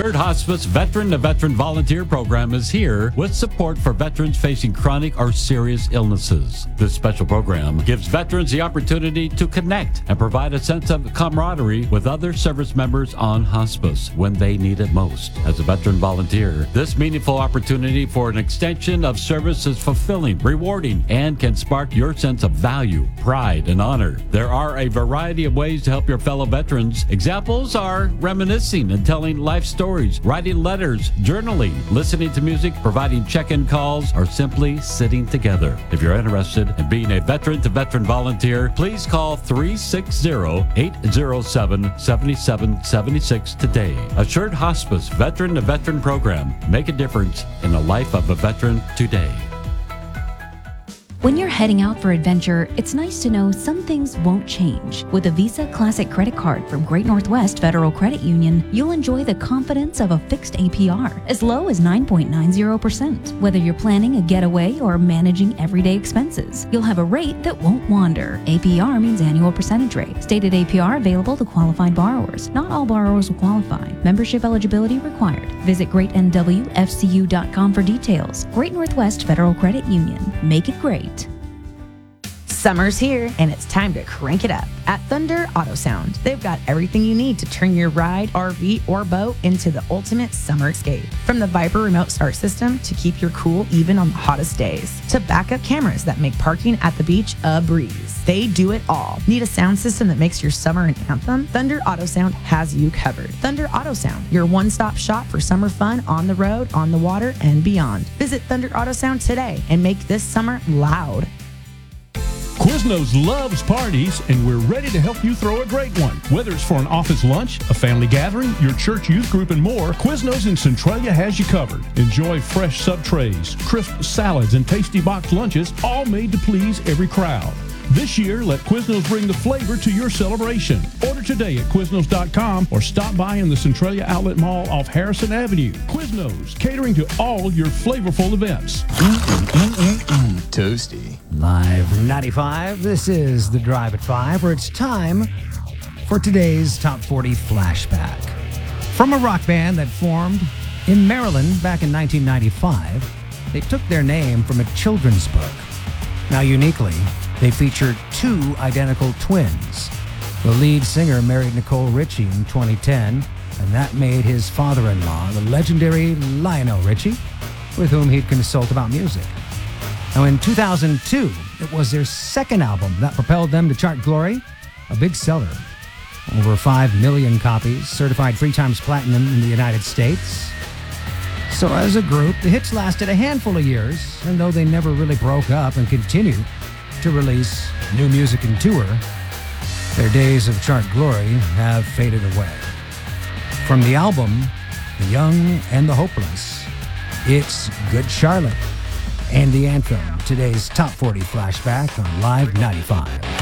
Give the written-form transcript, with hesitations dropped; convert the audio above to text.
Assured Hospice Veteran-to-Veteran Volunteer Program is here with support for veterans facing chronic or serious illnesses. This special program gives veterans the opportunity to connect and provide a sense of camaraderie with other service members on hospice when they need it most. As a veteran volunteer, this meaningful opportunity for an extension of service is fulfilling, rewarding, and can spark your sense of value, pride, and honor. There are a variety of ways to help your fellow veterans. Examples are reminiscing and telling life stories, writing letters, journaling, listening to music, providing check-in calls, or simply sitting together. If you're interested in being a veteran-to-veteran volunteer, please call 360-807-7776 today. Assured Hospice Veteran-to-Veteran Program. Make a difference in the life of a veteran today. When you're heading out for adventure, it's nice to know some things won't change. With a Visa Classic Credit Card from Great Northwest Federal Credit Union, you'll enjoy the confidence of a fixed APR, as low as 9.90%. Whether you're planning a getaway or managing everyday expenses, you'll have a rate that won't wander. APR means annual percentage rate. Stated APR available to qualified borrowers. Not all borrowers will qualify. Membership eligibility required. Visit greatnwfcu.com for details. Great Northwest Federal Credit Union. Make it great. Summer's here, and it's time to crank it up at Thunder Auto Sound. They've got everything you need to turn your ride, RV, or boat into the ultimate summer escape. From the Viper remote start system to keep your cool even on the hottest days, to backup cameras that make parking at the beach a breeze. They do it all. Need a sound system that makes your summer an anthem? Thunder Auto Sound has you covered. Thunder Auto Sound, your one-stop shop for summer fun on the road, on the water, and beyond. Visit Thunder Auto Sound today and make this summer loud. Quiznos loves parties, and we're ready to help you throw a great one. Whether it's for an office lunch, a family gathering, your church youth group, and more, Quiznos in Centralia has you covered. Enjoy fresh sub trays, crisp salads, and tasty box lunches, all made to please every crowd. This year, let Quiznos bring the flavor to your celebration. Order today at Quiznos.com or stop by in the Centralia Outlet Mall off Harrison Avenue. Quiznos, catering to all your flavorful events. Toasty. Live 95, this is The Drive at 5, where it's time for today's Top 40 Flashback. From a rock band that formed in Maryland back in 1995, they took their name from a children's book. Now, uniquely, they featured two identical twins. The lead singer married Nicole Richie in 2010, and that made his father-in-law the legendary Lionel Richie, with whom he'd consult about music. Now, in 2002, it was their second album that propelled them to chart glory, a big seller. Over 5 million copies, certified 3 times platinum in the United States. So as a group, the hits lasted a handful of years, and though they never really broke up and continued to release new music and tour, their days of chart glory have faded away. From the album, The Young and the Hopeless, it's Good Charlotte, and the anthem, today's Top 40 Flashback on Live 95.